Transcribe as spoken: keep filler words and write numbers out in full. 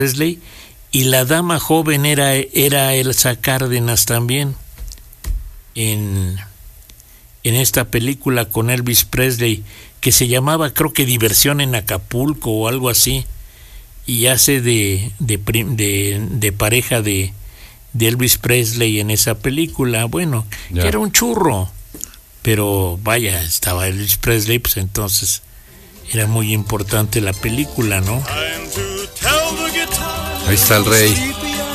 Presley, y la dama joven era, era Elsa Cárdenas también, en, en esta película con Elvis Presley, que se llamaba, creo que Diversión en Acapulco o algo así, y hace de, de, de, de pareja de, de Elvis Presley en esa película. Bueno, que era un churro, pero vaya, estaba Elvis Presley, pues entonces era muy importante la película, ¿no? Ahí está el rey.